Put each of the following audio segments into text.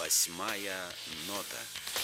Восьмая нота.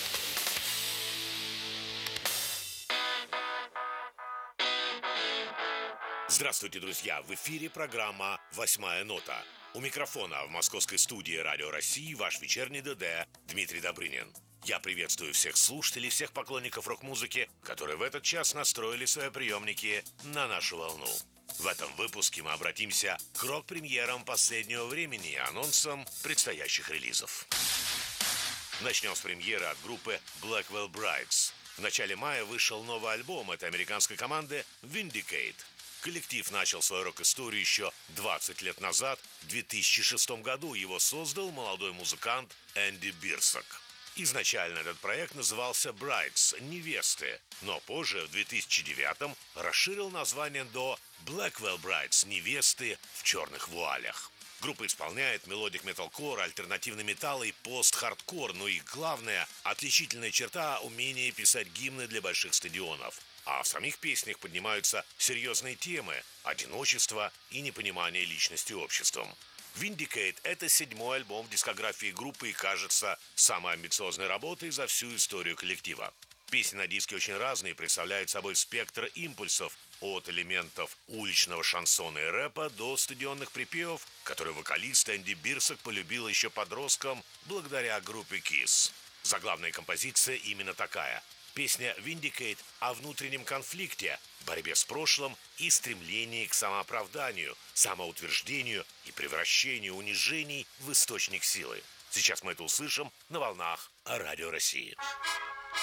Здравствуйте, друзья! В эфире программа «Восьмая нота». У микрофона в московской студии Радио России ваш вечерний ДД Дмитрий Добрынин. Я приветствую всех слушателей, всех поклонников рок-музыки, которые в этот час настроили свои приемники на нашу волну. В этом выпуске мы обратимся к рок-премьерам последнего времени и анонсам предстоящих релизов. Начнем с премьеры от группы Blackwell Brides. В начале мая вышел новый альбом этой американской команды Vindicate. Коллектив начал свою рок-историю еще 20 лет назад. В 2006 году его создал молодой музыкант Энди Бирсак. Изначально этот проект назывался Brides – «Невесты», но позже, в 2009-м, расширил название до Blackwell Brides – «Невесты в черных вуалях». Группа исполняет мелодик металкор, альтернативный металл и пост-хардкор, но их главная отличительная черта – умение писать гимны для больших стадионов. А в самих песнях поднимаются серьезные темы – одиночество и непонимание личности обществом. Vindicate – это 7-й альбом в дискографии группы и, кажется, самой амбициозной работой за всю историю коллектива. Песни на диске очень разные, представляют собой спектр импульсов от элементов уличного шансона и рэпа до стадионных припевов, которые вокалист Энди Бирсак полюбил еще подростком благодаря группе Kiss. Заглавная композиция именно такая. Песня Vindicate о внутреннем конфликте, борьбе с прошлым и стремлении к самооправданию, самоутверждению и превращению унижений в источник силы. Сейчас мы это услышим на волнах Радио России.